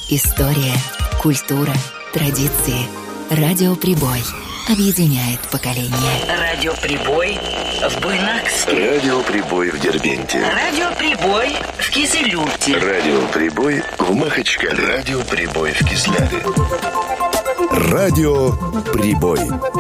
История, культура, традиции. Радио Прибой объединяет поколения. Радио Прибой в Буйнакске. Радио Прибой в Дербенте. Радио Прибой в Кизилюрте. Радио Прибой в Махачкале. Радио Прибой в Кизляве. Радио Прибой.